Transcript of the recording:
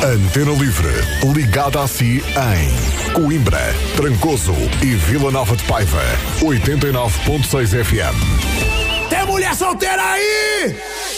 Antena Livre, ligada a si em Coimbra, Trancoso e Vila Nova de Paiva. 89.6 FM. Tem mulher solteira aí?